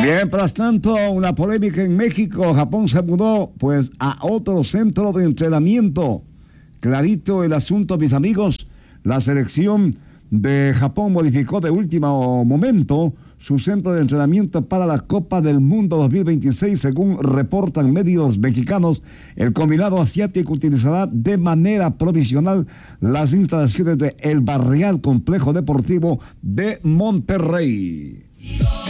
Mientras tanto, una polémica en México. Japón se mudó pues a otro centro de entrenamiento. Clarito el asunto, mis amigos. La selección de Japón modificó de último momento su centro de entrenamiento para la Copa del Mundo 2026, según reportan medios mexicanos. El combinado asiático utilizará de manera provisional las instalaciones de El Barrial Complejo Deportivo de Monterrey.